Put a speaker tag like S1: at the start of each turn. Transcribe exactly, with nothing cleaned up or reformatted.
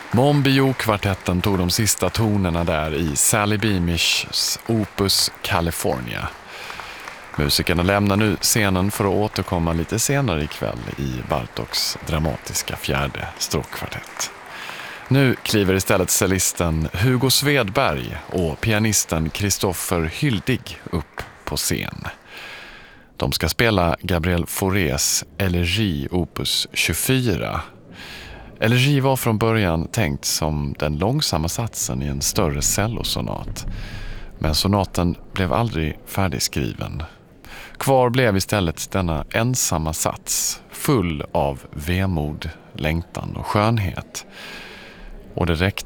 S1: Monbiot-kvartetten tog de sista tonerna där i Sally Beamishs Opus California. Musikerna lämnar nu scenen för att återkomma lite senare ikväll i Bartoks dramatiska fjärde stråkkvartett. Nu kliver istället cellisten Hugo Svedberg och pianisten Christopher Hyldig upp på scen. De ska spela Gabriel Faurés Elegie Opus tjugofyra. Elegie var från början tänkt som den långsamma satsen i en större cellosonat. Men sonaten blev aldrig färdigskriven. Kvar blev istället denna ensamma sats, full av vemod, längtan och skönhet. Och det räckte